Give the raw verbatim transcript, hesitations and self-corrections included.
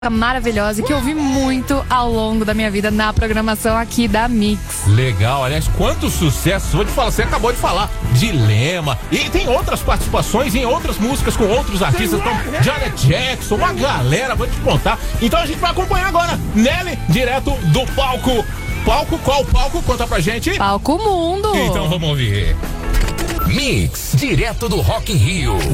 maravilhosa que eu ouvi muito ao longo da minha vida na programação aqui da Mix. Legal, aliás, quanto sucesso. Vou te falar, você acabou de falar Dilema, e tem outras participações em outras músicas com outros artistas, como Janet Jackson, uma galera, vou te contar. Então a gente vai acompanhar agora Nelly, direto do palco. Palco, qual palco? Conta pra gente. Palco Mundo. Então vamos ouvir. Mix, direto do Rock in Rio.